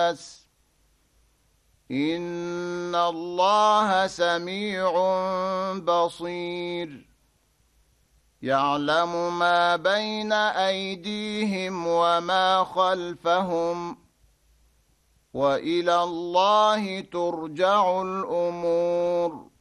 الناس إن الله سميع بصير يعلم ما بين أيديهم وما خلفهم وإلى الله ترجع الأمور